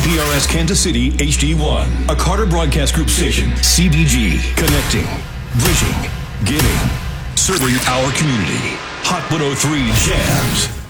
KPRS Kansas City HD1, a Carter Broadcast Group station. CBG, connecting, bridging, giving, serving our community. Hot 103 Jams.